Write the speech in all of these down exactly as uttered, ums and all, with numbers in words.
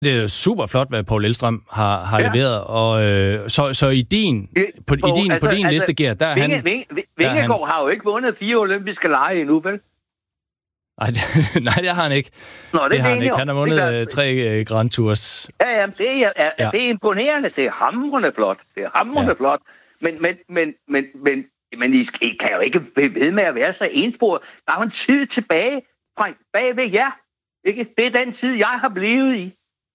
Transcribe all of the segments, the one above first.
Det er super flot, hvad Poul Elstrøm har, har ja. leveret, og øh, så, så i din, på, i din, altså, på din altså, liste, Gert, der er Vinge, han... Vinge, Vingegaard han... har jo ikke vundet fire olympiske lege endnu, vel? Ej, det, nej, det har han ikke. Nå, det, det har han ikke. Han har vundet tre uh, Grand Tours. Ja, ja, det er, er, ja. det er imponerende. Det er hamrende flot. Det er hamrende ja. flot. Men, men, men, men, men, men I, I kan jo ikke blive ved med at være så ensporet. Der er jo en tid tilbage fra bag ved jer. Ikke? Det er den tid, jeg har blevet i.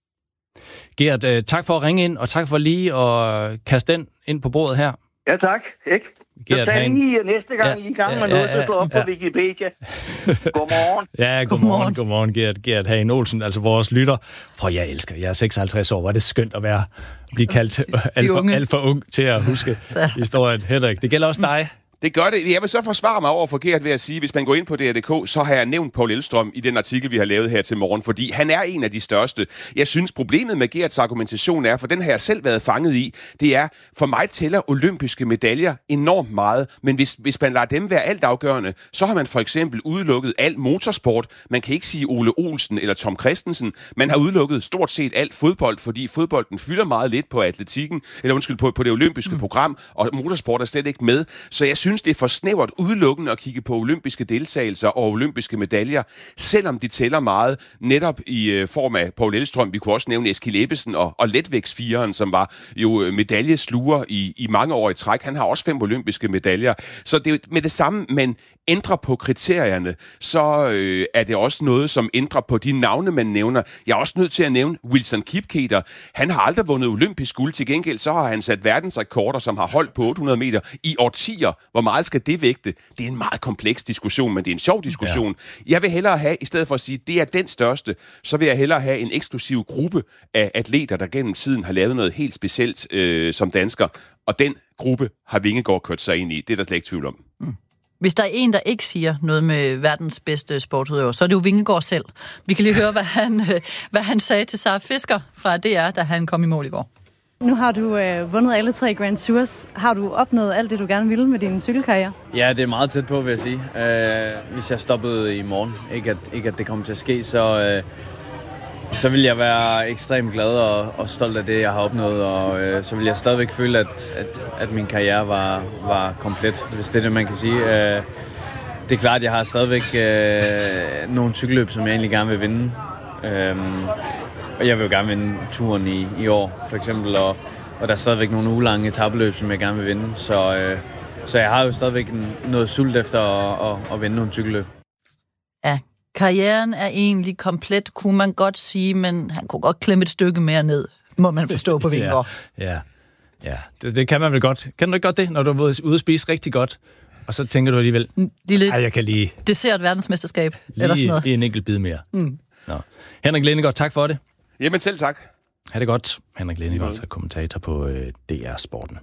Gert, uh, tak for at ringe ind, og tak for lige at kaste den ind på bordet her. Ja, tak. Ikke? Gert, så tag lige næste gang, ja, I er i gang med ja, noget, så slå op ja. på Wikipedia. Godmorgen. Ja, godmorgen, godmorgen, Gert. Gert Hagen Olsen, altså vores lytter. Prøv, jeg elsker, jeg er seksoghalvtreds år, hvor er det skønt at være, blive kaldt alt for, alt for ung til at huske historien. Henrik, det gælder også dig. Det gør det. Jeg vil så forsvare mig over for Gert ved at sige, hvis man går ind på D R punktum d k, så har jeg nævnt Poul Elstrøm i den artikel, vi har lavet her til morgen, fordi han er en af de største. Jeg synes, problemet med Gerts argumentation er, for den har jeg selv været fanget i, det er, for mig tæller olympiske medaljer enormt meget, men hvis, hvis man lader dem være altafgørende, så har man for eksempel udelukket alt motorsport. Man kan ikke sige Ole Olsen eller Tom Christensen. Man har udelukket stort set alt fodbold, fordi fodbolden fylder meget lidt på atletikken, eller undskyld, på, på det olympiske mm. program, og motorsport er slet ikke med. Så jeg synes, det er for snævert udelukkende at kigge på olympiske deltagelser og olympiske medaljer, selvom de tæller meget netop i øh, form af Poul Elstrøm. Vi kunne også nævne Eskil Ebbesen og, og letvægtsfireren, som var jo medaljesluger i, i mange år i træk. Han har også fem olympiske medaljer. Så det er med det samme, men ændrer på kriterierne, så øh, er det også noget, som ændrer på de navne, man nævner. Jeg er også nødt til at nævne Wilson Kipketer. Han har aldrig vundet olympisk guld. Til gengæld så har han sat verdensrekorder, som har holdt på otte hundrede meter i årtier. Hvor meget skal det vægte? Det er en meget kompleks diskussion, men det er en sjov diskussion. Ja. Jeg vil hellere have, i stedet for at sige, det er den største, så vil jeg hellere have en eksklusiv gruppe af atleter, der gennem tiden har lavet noget helt specielt øh, som dansker. Og den gruppe har Vingegaard kørt sig ind i. Det er der slet ikke tvivl om. Mm. Hvis der er en, der ikke siger noget med verdens bedste sportsudøver, så er det jo Vingegaard selv. Vi kan lige høre, hvad han, hvad han sagde til Sara Fisker fra D R, da han kom i mål i går. Nu har du øh, vundet alle tre Grand Tours. Har du opnået alt det, du gerne ville med din cykelkarriere? Ja, det er meget tæt på, vil jeg sige. Uh, hvis jeg stoppede i morgen, ikke at, ikke at det kommer til at ske, så... Uh, så vil jeg være ekstremt glad og, og stolt af det, jeg har opnået, og øh, så vil jeg stadigvæk føle, at, at, at min karriere var, var komplet, hvis det er det, man kan sige. Øh, det er klart, at jeg har stadigvæk øh, nogle cykelløb, som jeg egentlig gerne vil vinde. Øh, og jeg vil jo gerne vinde turen i, i år, for eksempel, og, og der er stadigvæk nogle ugelange etapeløb, som jeg gerne vil vinde. Så, øh, så jeg har jo stadigvæk noget sult efter at, at, at vinde nogle cykelløb. Ja. Karrieren er egentlig komplet, kunne man godt sige, men han kunne godt klemme et stykke mere ned, må man forstå på Vingegaard. Ja, ja, ja. Det, det kan man vel godt. Kan du ikke godt det, når du er ude at spise rigtig godt, og så tænker du alligevel, Lille ej, jeg kan lige... Dessert verdensmesterskab, lige, eller sådan noget. Lige en enkelt bid mere. Mm. Nå. Henrik Lindegaard, tak for det. Jamen selv tak. Ha' det godt. Henrik Lindegaard, altså kommentator på øh, D R Sporten.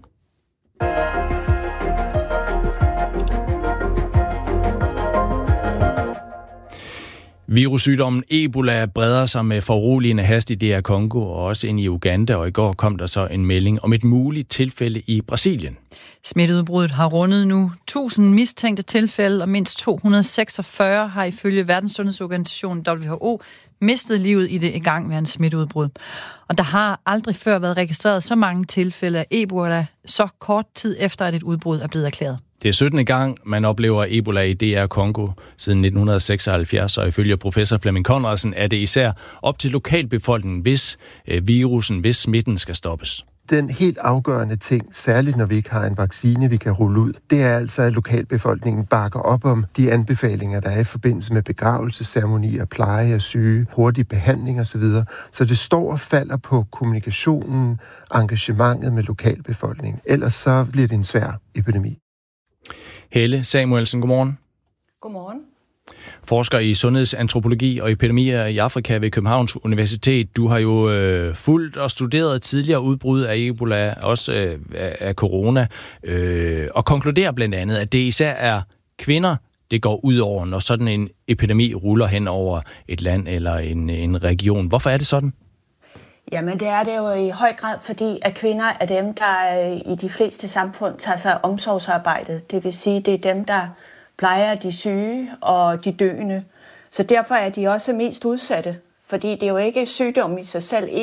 Virussygdommen Ebola breder sig med foruroligende hast i D R Congo og også ind i Uganda, og i går kom der så en melding om et muligt tilfælde i Brasilien. Smitteudbruddet har rundet nu tusind mistænkte tilfælde, og mindst to hundrede og seksogfyrre har ifølge Verdenssundhedsorganisationen W H O mistet livet i det igangværende smitteudbrud. Og der har aldrig før været registreret så mange tilfælde af Ebola så kort tid efter, at et udbrud er blevet erklæret. Det er syttende gang, man oplever Ebola i D R Congo siden nitten seksoghalvfjerds, og ifølge professor Flemming Conradsen er det især op til lokalbefolkningen, hvis øh, virusen, hvis smitten skal stoppes. Den helt afgørende ting, særligt når vi ikke har en vaccine, vi kan rulle ud, det er altså, at lokalbefolkningen bakker op om de anbefalinger, der er i forbindelse med begravelsesceremonier, pleje af syge, hurtig behandling osv. Så det står og falder på kommunikationen, engagementet med lokalbefolkningen. Ellers så bliver det en svær epidemi. Helle Samuelsen, godmorgen. Godmorgen. Forsker i sundhedsantropologi og epidemier i Afrika ved Københavns Universitet. Du har jo øh, fulgt og studeret tidligere udbrud af Ebola, også øh, af corona, øh, og konkluderer blandt andet, at det især er kvinder, det går ud over, når sådan en epidemi ruller hen over et land eller en, en region. Hvorfor er det sådan? Jamen det er det jo i høj grad, fordi at kvinder er dem, der i de fleste samfund tager sig omsorgsarbejdet. Det vil sige, det er dem, der plejer de syge og de døende. Så derfor er de også mest udsatte fordi det er jo ikke sygdom i sig selv